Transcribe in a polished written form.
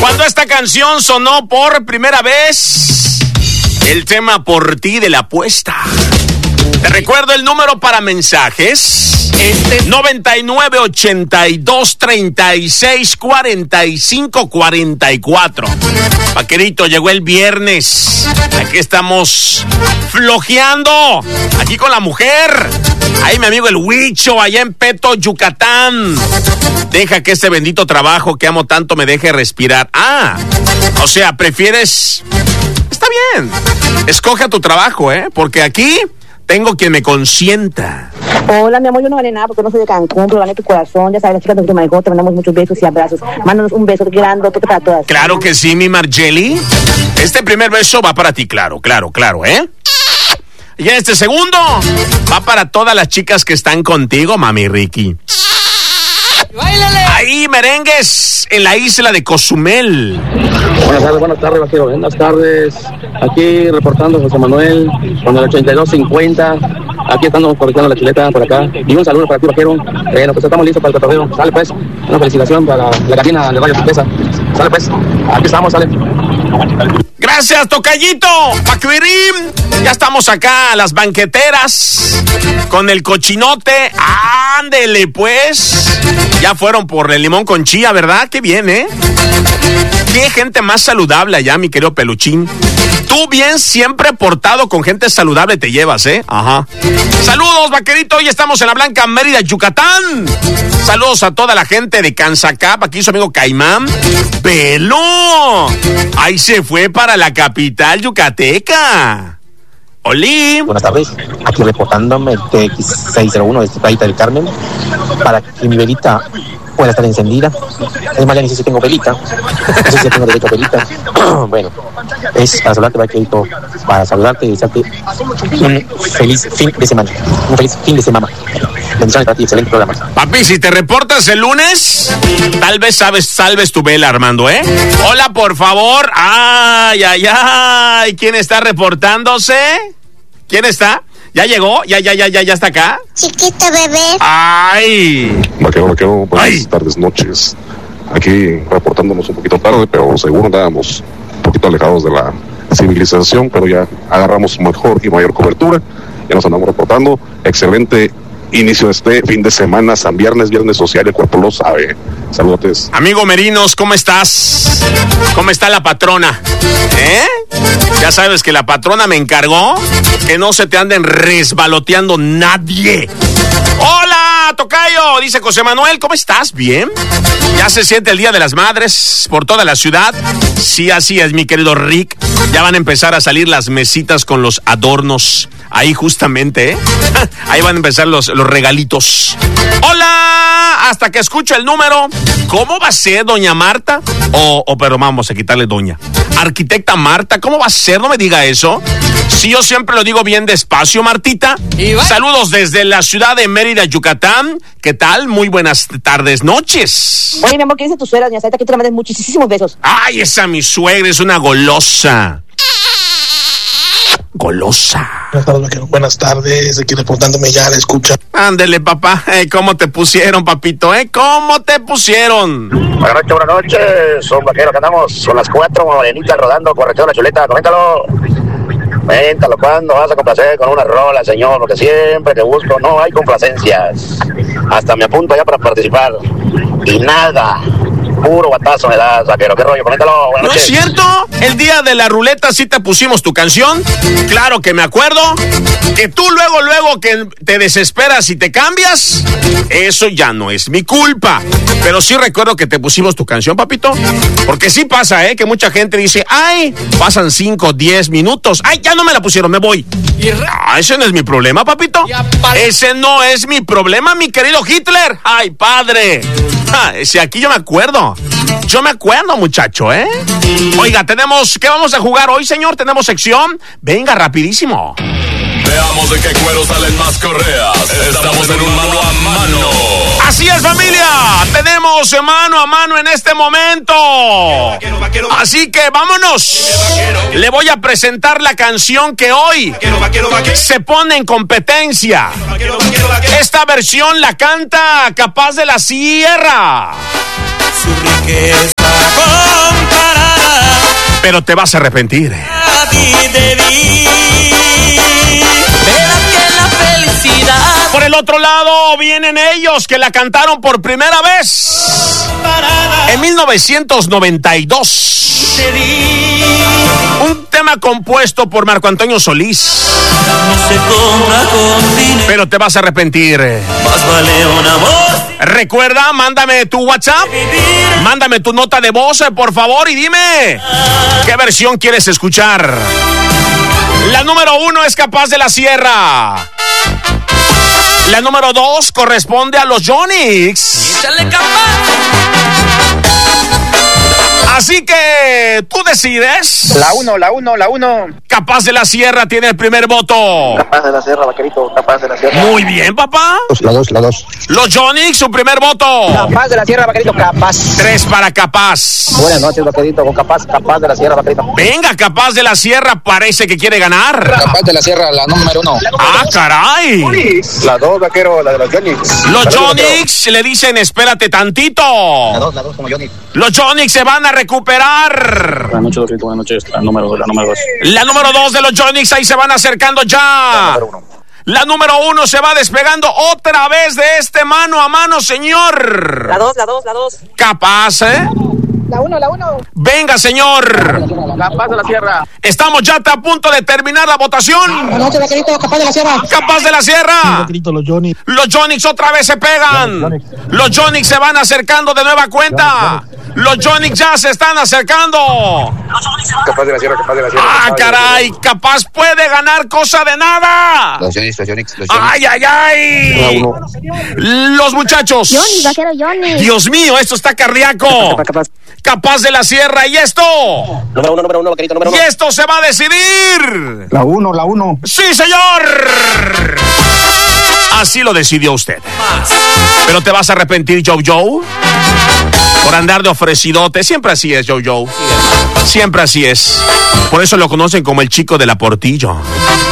Cuando esta canción sonó por primera vez, el tema Por ti de la apuesta. Te recuerdo el número para mensajes. 9982364544. Vaquerito, llegó el viernes. Aquí estamos flojeando. Aquí con la mujer. Ahí mi amigo el Huicho, allá en Peto, Yucatán. Deja que este bendito trabajo que amo tanto me deje respirar. O sea, prefieres... Está bien. Escoge tu trabajo, porque aquí... tengo quien me consienta. Hola, mi amor, yo no vale nada porque no soy de Cancún, pero vale tu corazón. Ya sabes, las chicas de Última Mejor, te mandamos muchos besos y abrazos. Mándanos un beso grandote para todas. Claro que sí, mi Margeli. Este primer beso va para ti, claro. Y este segundo va para todas las chicas que están contigo, mami Ricky. ¡Báilale! Ahí, merengues, en la isla de Cozumel. Buenas tardes, vaquero. Buenas tardes. Aquí reportando José Manuel con el 8250. Aquí estamos corrigiendo la chuleta por acá. Y un saludo para ti, vaquero. Bueno, pues estamos listos para el cotorreo. Sale pues. Una felicitación para la cabina de Radio Tristeza. Sale pues. Aquí estamos, sale. Gracias, tocallito. Pacuirín. Ya estamos acá a las banqueteras con el cochinote. Ándele, pues. Ya fueron por el limón con chía, ¿verdad? Qué bien, Qué gente más saludable allá, mi querido Peluchín. Tú bien siempre portado con gente saludable te llevas, Ajá. Saludos, vaquerito. Hoy estamos en la Blanca Mérida, Yucatán. Saludos a toda la gente de Canzacap. Aquí su amigo Caimán. ¡Pelo! Ahí se fue para la capital yucateca. ¡Oli! Buenas tardes, aquí reportándome el TX601 de Playa del Carmen para que mi velita pueda estar encendida. Es más, ya ni sé si tengo velita, no sé si tengo derecho a velita. Bueno, es para saludarte, vaquerito, para saludarte y desearte un feliz fin de semana. Bendiciones para ti, excelente programa. Papi, si te reportas el lunes, tal vez salves tu vela, Armando, Hola, por favor. Ay. ¿Quién está reportándose? ¿Quién está? ¿Ya llegó? ¿Ya está acá? Chiquito bebé. ¡Ay! Vaquero, buenas tardes, noches. Aquí reportándonos un poquito tarde, pero seguro andábamos un poquito alejados de la civilización, pero ya agarramos mejor y mayor cobertura. Ya nos andamos reportando. Excelente inicio de este fin de semana, San Viernes social, el cuerpo lo sabe. Saludos. Amigo Merinos, ¿cómo estás? ¿Cómo está la patrona? Ya sabes que la patrona me encargó que no se te anden resbaloteando nadie. ¡Hola, tocayo! Dice José Manuel, ¿cómo estás? ¿Bien? Ya se siente el Día de las Madres por toda la ciudad. Sí, así es, mi querido Rick. Ya van a empezar a salir las mesitas con los adornos. Ahí justamente, Ahí van a empezar los regalitos. ¡Hola! Hasta que escucho el número. ¿Cómo va a ser, doña Marta? Pero vamos a quitarle doña. Arquitecta Marta, ¿cómo va a ser? No me diga eso. Si yo siempre lo digo bien despacio, Martita. Saludos desde la ciudad de Mérida, Yucatán. ¿Qué tal? Muy buenas tardes, noches. Oye, mi amor, ¿qué dice tu suegra, doña Saita? Que te le mandes muchísimos besos. Ay, esa mi suegra es una golosa. Golosa. Buenas tardes, vaquero. Buenas tardes, aquí reportándome ya la escucha. Ándele, papá. ¿Cómo te pusieron, papito? ¿Cómo te pusieron? Buenas noches. Son vaqueros que andamos con las 4 morenitas rodando, correteando la chuleta. Coméntalo, ¿cuándo vas a complacer con una rola, señor? Porque siempre te busco, no hay complacencias. Hasta me apunto ya para participar. Y nada. Puro guatazo me das, vaquero. ¿Qué rollo? Coméntalo. ¿No es cierto? El día de la ruleta sí te pusimos tu canción. Claro que me acuerdo. Que tú luego que te desesperas y te cambias, eso ya no es mi culpa. Pero sí recuerdo que te pusimos tu canción, papito. Porque sí pasa, que mucha gente dice, ay, pasan 5, 10 minutos. Ay, ya no me la pusieron, me voy. Ese no es mi problema, papito. Ese no es mi problema, mi querido Hitler. Ay, padre. Si aquí yo me acuerdo, muchacho, Oiga, ¿qué vamos a jugar hoy, señor? Tenemos sección. Venga, rapidísimo. Veamos de qué cuero salen más correas. Estamos en un mano a mano. Así es, familia. Tenemos mano a mano en este momento. Así que vámonos. Le voy a presentar la canción que hoy se pone en competencia. Esta versión la canta Capaz de la Sierra. Su riqueza Pero te vas a arrepentir. Por el otro lado vienen ellos que la cantaron por primera vez en 1992. Un tema compuesto por Marco Antonio Solís. Pero te vas a arrepentir. Recuerda, mándame tu WhatsApp, mándame tu nota de voz, por favor, y dime qué versión quieres escuchar. La número 1 es Capaz de la Sierra. La número 2 corresponde a los Yonix. ¡Échale capaz! Así que tú decides. La 1. Capaz de la Sierra tiene el primer voto. Capaz de la Sierra, vaquerito, Capaz de la Sierra. Muy bien, papá. La 2. Los Yonix, su primer voto. Capaz de la Sierra, vaquerito, Capaz. 3 para Capaz. Buenas noches, vaquerito, con Capaz de la Sierra, vaquerito. Venga, Capaz de la Sierra parece que quiere ganar. Capaz de la Sierra, la número 1. ¡Ah, caray! La 2, vaquero, la de los Yonix. Los Yonix le dicen espérate tantito. La 2 como Yonix. Los Yonix se van a recuperar. Buenas noches, vaquerito, buenas noches. La número 2. La número 2 de los Yonix, ahí se van acercando ya. La número 1 se va despegando otra vez de este mano a mano, señor. La 2. Capaz, ¿eh? La 1. Venga, señor. Capaz de la Sierra. Estamos ya a punto de terminar la votación. Buenas noches, vaquerito, Capaz de la Sierra. Capaz de la Sierra. Vaquerito, los Johnny. Los Yonix otra vez se pegan. Los Yonix se van acercando de nueva cuenta. Los Yonix ya se están acercando. Capaz de la Sierra. ¡Ah, caray! Capaz puede ganar cosa de nada. Los Yonix. ¡Ay! Los muchachos. Johnny, vaquero Johnny. Dios mío, esto está cardíaco. Capaz de la Sierra. ¿Y esto? Número 1, vaquerito, número 1. Y esto se va a decidir. La 1. ¡Sí, señor! Así lo decidió usted. Pero te vas a arrepentir, Joe, por andar de ofrecidote. Siempre así es, Joe. Siempre así es. Por eso lo conocen como el chico del Aportillo.